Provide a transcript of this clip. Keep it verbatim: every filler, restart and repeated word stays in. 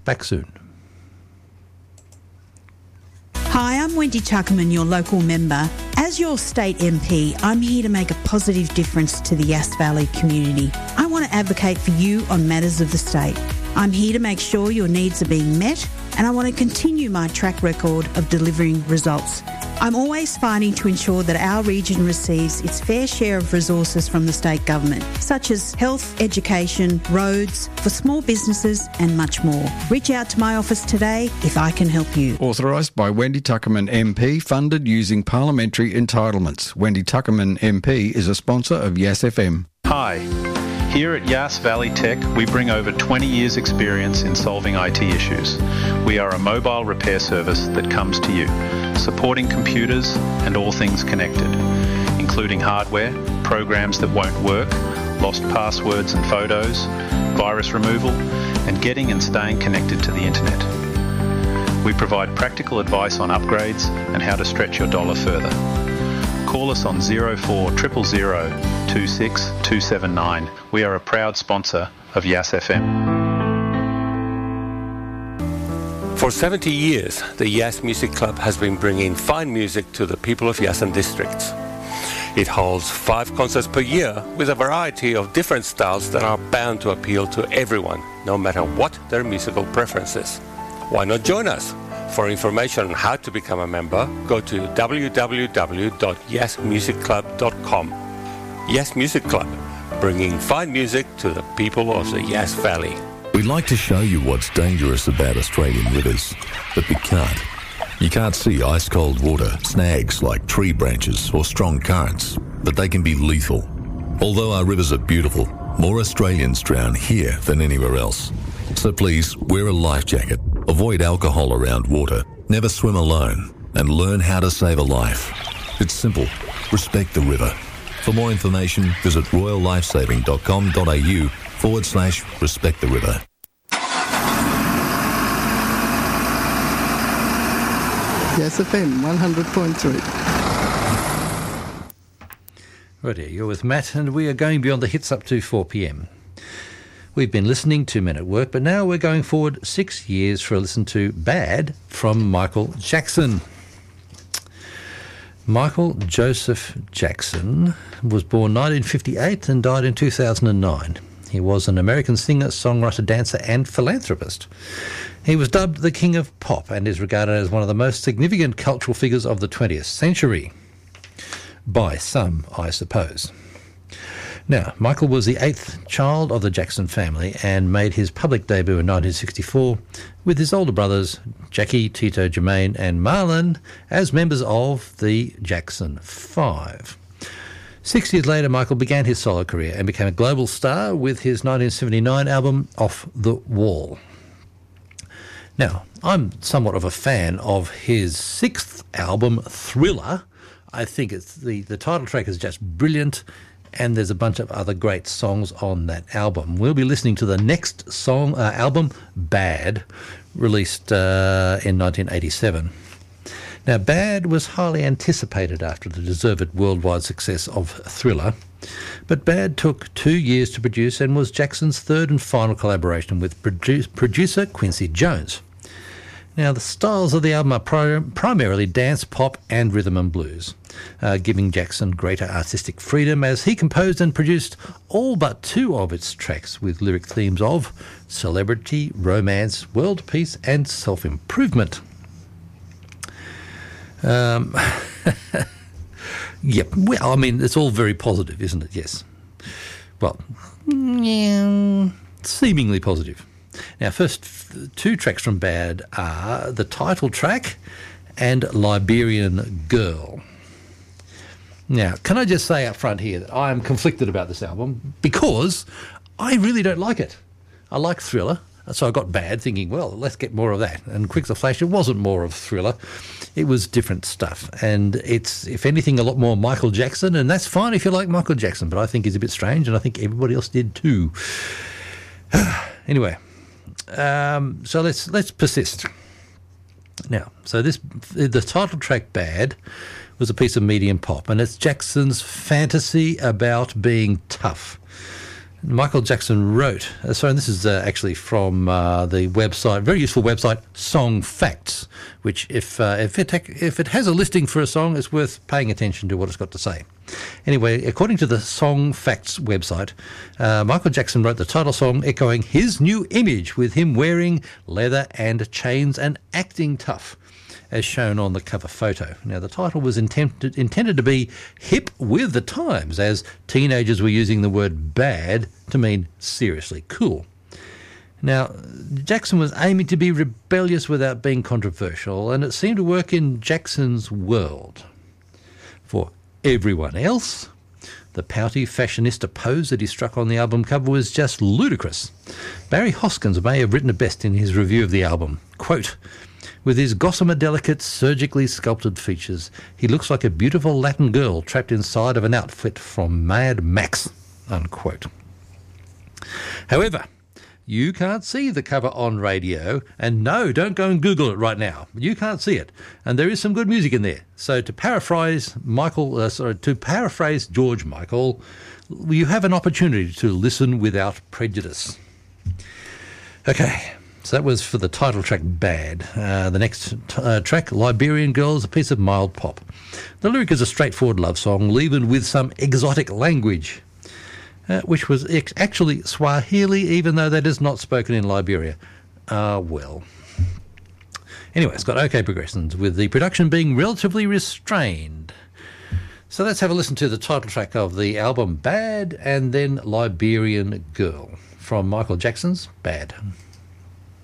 Back soon. Hi, I'm Wendy Tuckerman, your local member. As your state M P, I'm here to make a positive difference to the Yass Valley community. I want to advocate for you on matters of the state. I'm here to make sure your needs are being met, and I want to continue my track record of delivering results. I'm always fighting to ensure that our region receives its fair share of resources from the state government, such as health, education, roads, for small businesses and much more. Reach out to my office today if I can help you. Authorised by Wendy Tuckerman M P, funded using parliamentary entitlements. Wendy Tuckerman M P is a sponsor of Yass F M. Hi. Here at Yass Valley Tech, we bring over twenty years experience in solving I T issues. We are a mobile repair service that comes to you, supporting computers and all things connected, including hardware, programs that won't work, lost passwords and photos, virus removal, and getting and staying connected to the internet. We provide practical advice on upgrades and how to stretch your dollar further. Call us on zero four zero zero zero two six two seven nine. We are a proud sponsor of Yass F M. For seventy years, the Yass Music Club has been bringing fine music to the people of Yass and districts. It holds five concerts per year with a variety of different styles that are bound to appeal to everyone, no matter what their musical preferences. Why not join us? For information on how to become a member, go to w w w dot yass music club dot com. Yass Music Club, bringing fine music to the people of the Yass Valley. We'd like to show you what's dangerous about Australian rivers, but we can't. You can't see ice-cold water, snags like tree branches or strong currents, but they can be lethal. Although our rivers are beautiful, more Australians drown here than anywhere else. So please, wear a life jacket, avoid alcohol around water, never swim alone, and learn how to save a life. It's simple. Respect the river. For more information, visit royal lifesaving dot com dot a u forward slash respect the river. Yass F M one hundred point three. Right here, you're with Matt, and we are going beyond the hits up to four p.m. We've been listening to Men at Work, but now we're going forward six years for a listen to Bad from Michael Jackson. Michael Joseph Jackson was born nineteen fifty-eight and died in two thousand nine. He was an American singer, songwriter, dancer and philanthropist. He was dubbed the King of Pop and is regarded as one of the most significant cultural figures of the twentieth century. By some, I suppose. Now, Michael was the eighth child of the Jackson family and made his public debut in nineteen sixty-four with his older brothers, Jackie, Tito, Jermaine and Marlon, as members of the Jackson Five. Six years later, Michael began his solo career and became a global star with his nineteen seventy-nine album, Off the Wall. Now, I'm somewhat of a fan of his sixth album, Thriller. I think it's the, the title track is just brilliant, and there's a bunch of other great songs on that album. We'll be listening to the next song uh, album, Bad, released uh, in nineteen eighty-seven. Now, Bad was highly anticipated after the deserved worldwide success of Thriller, but Bad took two years to produce and was Jackson's third and final collaboration with produce, producer Quincy Jones. Now, the styles of the album are pri- primarily dance, pop and rhythm and blues, uh, giving Jackson greater artistic freedom as he composed and produced all but two of its tracks with lyric themes of celebrity, romance, world peace and self-improvement. Um, yep, well, I mean, it's all very positive, isn't it? Yes. Well, yeah, seemingly positive. Now, first two tracks from Bad are the title track and Liberian Girl. Now, can I just say up front here that I am conflicted about this album because I really don't like it. I like Thriller, so I got Bad thinking, well, let's get more of that. And quick as a flash, it wasn't more of Thriller. It was different stuff. And it's, if anything, a lot more Michael Jackson, and that's fine if you like Michael Jackson, but I think he's a bit strange, and I think everybody else did too. Anyway. Um, so let's let's persist. Now, so this the title track Bad was a piece of medium pop, and it's Jackson's fantasy about being tough. Michael Jackson wrote, uh, sorry, this is uh, actually from uh, the website, very useful website, Song Facts, which if uh, if it if it has a listing for a song, it's worth paying attention to what it's got to say. Anyway, according to the Song Facts website, uh, Michael Jackson wrote the title song echoing his new image with him wearing leather and chains and acting tough, as shown on the cover photo. Now, the title was intended, intended to be hip with the times, as teenagers were using the word bad to mean seriously cool. Now, Jackson was aiming to be rebellious without being controversial, and it seemed to work in Jackson's world. For everyone else, the pouty fashionista pose that he struck on the album cover was just ludicrous. Barry Hoskins may have written it best in his review of the album. Quote, "With his gossamer delicate, surgically sculpted features, he looks like a beautiful Latin girl trapped inside of an outfit from Mad Max," unquote. However, you can't see the cover on radio, and no, don't go and Google it right now. You can't see it, and there is some good music in there. So to paraphrase Michael, uh, sorry, to paraphrase George Michael, you have an opportunity to listen without prejudice. Okay. So that was for the title track, Bad. Uh, the next t- uh, track, Liberian Girl, is a piece of mild pop. The lyric is a straightforward love song, leavened with some exotic language, uh, which was ex- actually Swahili, even though that is not spoken in Liberia. Ah, uh, well. Anyway, it's got okay progressions, with the production being relatively restrained. So let's have a listen to the title track of the album, Bad, and then Liberian Girl, from Michael Jackson's Bad.